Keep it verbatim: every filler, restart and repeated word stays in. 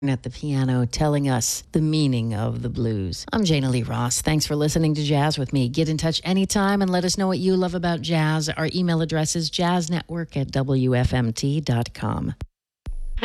at the piano telling us the meaning of the blues. I'm Jana Lee Ross. Thanks for listening to Jazz with me. Get in touch anytime and let us know what you love about jazz. Our email address is jazznetwork at w f m t dot com.